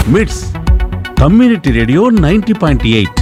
మిట్స్ community radio 90.8.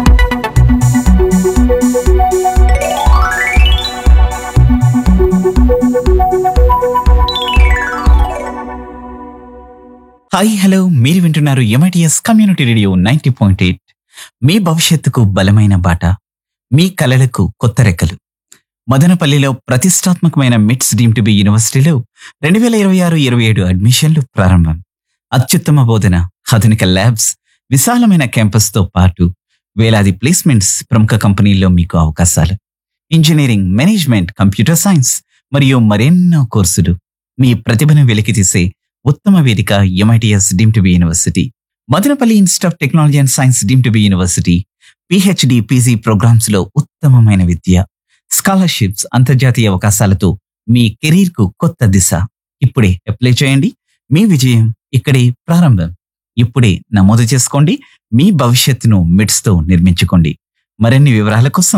Hi hello, మీరు వింటున్నారు ఎంఐటిఎస్ కమ్యూనిటీ రేడియో 90.8. మీ భవిష్యత్తుకు బలమైన బాట, మీ కలలకు కొత్త రెక్కలు. మదనపల్లిలో ప్రతిష్టాత్మకమైన మిట్స్ డీమ్డ్ టు బి యూనివర్సిటీలో 2026-27 అడ్మిషన్లు ప్రారంభం. అత్యుత్తమ బోధన, ఆధునిక ల్యాబ్స్, విశాలమైన క్యాంపస్తో పాటు వేలాది ప్లేస్మెంట్స్, ప్రముఖ కంపెనీల్లో మీకు అవకాశాలు. ఇంజనీరింగ్, మేనేజ్మెంట్, కంప్యూటర్ సైన్స్ మరియు మరెన్నో కోర్సులు. మీ ప్రతిభను వెలికితీసే ఉత్తమ వేదిక MITS deemed to be university. Madanapalle institute of technology and science deemed to be university. PhD, PG programmes లో ఉత్తమమైన విద్య, స్కాలర్షిప్స్, అంతర్జాతీయ అవకాశాలతో మీ కెరీర్ కు కొత్త దిశ. ఇప్పుడే అప్లై చేయండి. మీ విజయం ఇక్కడే ప్రారంభం. ఇప్పుడే నమోదు చేసుకోండి. మీ భవిష్యత్తును మిట్స్ తో నిర్మించుకోండి. మరిన్ని వివరాల కోసం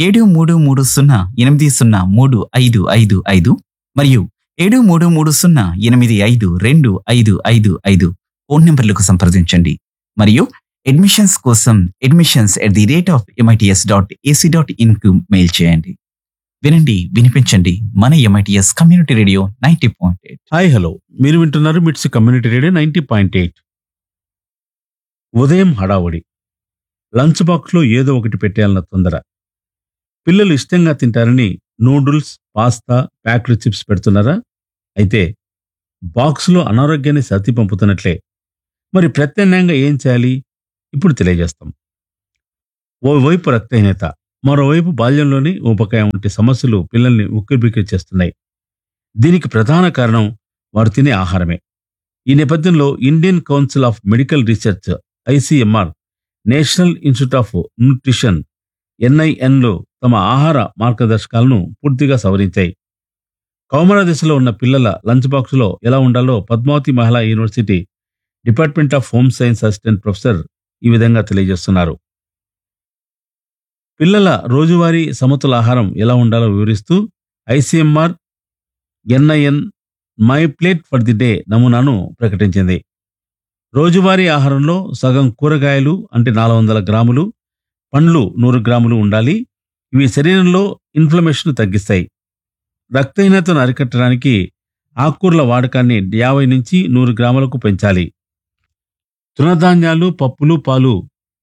7330803555 మరియు 7330852255 ఫోన్ నంబర్లకు సంప్రదించండి. మరియు అడ్మిషన్స్ కోసం admissions@mits.ac.in కు మెయిల్ చేయండి. వినండి, వినిపించండి. మన MITS community radio 90.8. Hi hello, మీరు వింటున్నారు మిట్స్ కమ్యూనిటీ రేడియో 90.8. ఉదయం హడావుడి, లంచ్ బాక్స్లో ఏదో ఒకటి పెట్టేయాలన్న తొందర. పిల్లలు ఇష్టంగా తింటారని నూడిల్స్, పాస్తా, ప్యాక్డ్ చిప్స్ పెడుతున్నారా? అయితే బాక్స్లో అనారోగ్యాన్ని సర్ది పంపుతున్నట్లే. మరి ప్రత్యామ్నాయంగా ఏం చేయాలి? ఇప్పుడు తెలియజేస్తాం. ఓవైపు రక్తహీనత, మరోవైపు బాల్యంలోని ఊబకాయం వంటి సమస్యలు పిల్లల్ని ఉక్కిరిబిక్కిరి చేస్తున్నాయి. దీనికి ప్రధాన కారణం వారు తినే ఆహారమే. ఈ నేపథ్యంలో Indian council of medical research ICMR, national institute of nutrition ఎన్ఐఎన్లు తమ ఆహార మార్గదర్శకాలను పూర్తిగా సవరించాయి. కౌమార దశలో ఉన్న పిల్లల లంచ్ బాక్స్లో ఎలా ఉండాలో పద్మావతి మహిళా university department of home science assistant professor ఈ విధంగా తెలియజేస్తున్నారు. పిల్లల రోజువారీ సమతుల ఆహారం ఎలా ఉండాలో వివరిస్తూ ICMR NIN my plate for the day నమూనాను ప్రకటించింది. రోజువారీ ఆహారంలో సగం కూరగాయలు అంటే 400 గ్రాములు, పండ్లు 100 గ్రాములు ఉండాలి. ఇవి శరీరంలో ఇన్ఫ్లమేషన్ తగ్గిస్తాయి. రక్తహీనతను అరికట్టడానికి ఆకుకూరల వాడకాన్ని 50 నుంచి 100 గ్రాములకు పెంచాలి. తృణధాన్యాలు, పప్పులు, పాలు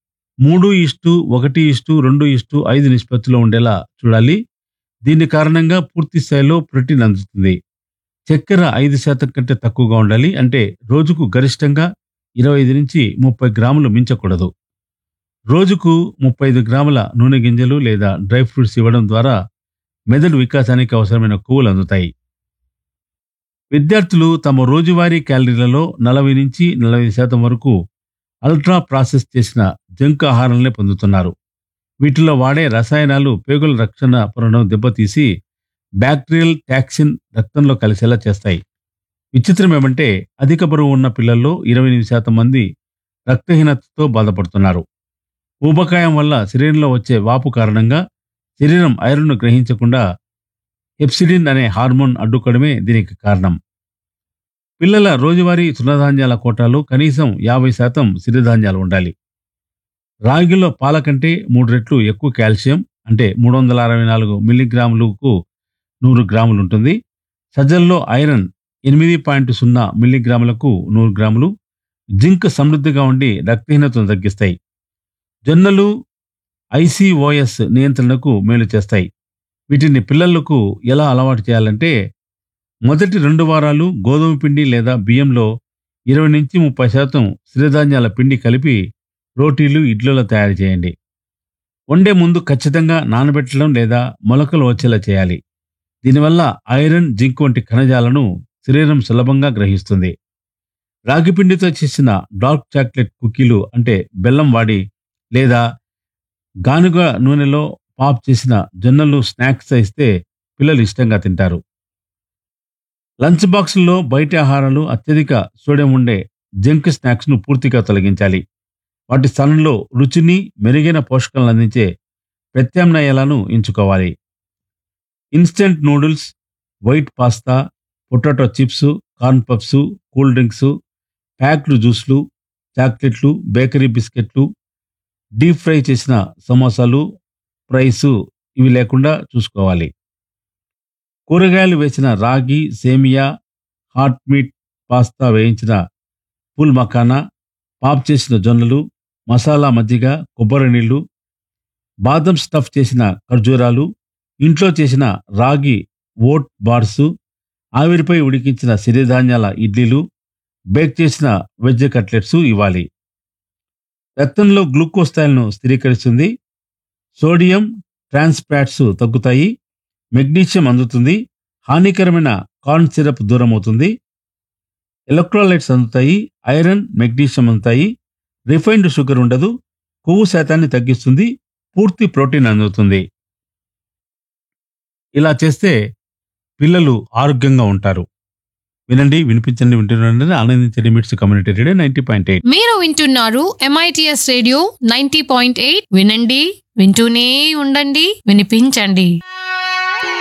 3:1:2:5 నిష్పత్తిలో ఉండేలా చూడాలి. దీని కారణంగా పూర్తి స్థాయిలో ప్రోటీన్ అందుతుంది. చక్కెర 5% కంటే తక్కువగా ఉండాలి. అంటే రోజుకు గరిష్టంగా 25 నుంచి 30 గ్రాములు మించకూడదు. రోజుకు 35 గ్రాముల నూనె గింజలు లేదా డ్రై ఫ్రూట్స్ ఇవ్వడం ద్వారా మెదడు వికాసానికి అవసరమైన కొవ్వులు అందుతాయి. విద్యార్థులు తమ రోజువారీ క్యాలరీలలో 40 నుంచి 45% వరకు అల్ట్రా ప్రాసెస్ చేసిన జంక్ ఆహారాలనే పొందుతున్నారు. వీటిలో వాడే రసాయనాలు పేగుల రక్షణ పొరను దెబ్బతీసి బ్యాక్టీరియల్ టాక్సిన్ రక్తంలో కలిసేలా చేస్తాయి. విచిత్రం ఏమంటే అధిక బరువు ఉన్న పిల్లల్లో 28% మంది రక్తహీనతతో బాధపడుతున్నారు. ఊబకాయం వల్ల శరీరంలో వచ్చే వాపు కారణంగా శరీరం ఐరన్ను గ్రహించకుండా హెప్సిడిన్ అనే హార్మోన్ అడ్డుకోవడమే దీనికి కారణం. పిల్లల రోజువారీ తృణధాన్యాల కోటాలో కనీసం 50% సిరిధాన్యాలు ఉండాలి. రాగిలో పాల కంటే 3 రెట్లు ఎక్కువ కాల్షియం అంటే 364 మిల్లీగ్రాములకు 100 గ్రాములు ఉంటుంది. సజ్జల్లో ఐరన్ 8.0 మిల్లీగ్రాములకు 100 గ్రాములు, జింక్ సమృద్ధిగా ఉండి రక్తహీనతను తగ్గిస్తాయి. జొన్నలు ఐసిఓఎస్ నియంత్రణకు మేలు చేస్తాయి. వీటిని పిల్లలకు ఎలా అలవాటు చేయాలంటే మొదటి 2 వారాలు గోధుమ పిండి లేదా బియ్యంలో 20 నుంచి 30% సిరిధాన్యాల పిండి కలిపి రోటీలు, ఇడ్లీలు తయారు చేయండి. వండే ముందు ఖచ్చితంగా నానబెట్టడం లేదా మొలకలు వచ్చేలా చేయాలి. దీనివల్ల ఐరన్, జింక్ వంటి ఖనిజాలను శరీరం సులభంగా గ్రహిస్తుంది. రాగి పిండితో చేసిన డార్క్ చాక్లెట్ కుకీలు అంటే బెల్లం వాడి లేదా గానుగ నూనెలో పాప్ చేసిన జొన్నలు స్నాక్స్ ఇస్తే పిల్లలు ఇష్టంగా తింటారు. లంచ్ బాక్సుల్లో బయటి ఆహారాలు, అత్యధిక సోడియం ఉండే జంక్ స్నాక్స్ను పూర్తిగా తొలగించాలి. వాటి స్థానంలో రుచిని, మెరుగైన పోషకాలను అందించే ప్రత్యామ్నాయాలను ఎంచుకోవాలి. Instant noodles, white pasta, potato chips, corn puffs, cool drinks, packed జ్యూస్లు, చాక్లెట్లు, బేకరీ బిస్కెట్లు, డీప్ ఫ్రై చేసిన సమోసాలు, ఫ్రైస్ ఇవి లేకుండా చూసుకోవాలి. కూరగాయలు వేసిన రాగి, సేమియా, హాట్ మీట్, పాస్తా వేయించిన పూల్ మఖానా, పాప్ చేసిన జొన్నలు, మసాలా మజ్జిగ, కొబ్బరి నీళ్లు, బాదం స్టఫ్ చేసిన ఖర్జూరాలు, ఇంట్లో చేసిన రాగి ఓట్ బార్సు, ఆవిరిపై ఉడికించిన సిరిధాన్యాల ఇడ్లీలు, బేక్ చేసిన వెజ్ కట్లెట్స్ ఇవ్వాలి. రక్తంలో గ్లూకోజ్ స్థాయిలను స్థిరీకరిస్తుంది. సోడియం ట్రాన్స్ ఫ్యాట్స్ తగ్గుతాయి. మెగ్నీషియం అందుతుంది. హానికరమైన కార్న్ సిరప్ దూరం అవుతుంది. ఎలక్ట్రోలైట్స్ అందుతాయి. ఐరన్, మెగ్నీషియం అందుతాయి. రిఫైన్డ్ షుగర్ ఉండదు. కొవ్వు శాతాన్ని తగ్గిస్తుంది. పూర్తి ప్రోటీన్ అందుతుంది. ఇలా చేస్తే పిల్లలు ఆరోగ్యంగా ఉంటారు. వినండి, వినిపించండి, వింటున్నారని ఆనందించండి. మిట్స్ కమ్యూనిటీ రేడియో 90.8. మీరు వింటున్నారు MITS రేడియో 90.8. వినండి, వింటూనే ఉండండి, వినిపించండి.